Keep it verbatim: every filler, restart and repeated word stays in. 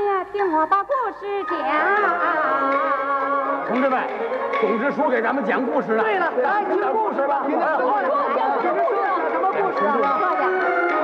爷，听我把故事讲。 同志们，董支书给咱们讲故事了。 对了，来听故事吧。 听故事，讲什么故事啊？ 什么故事啊？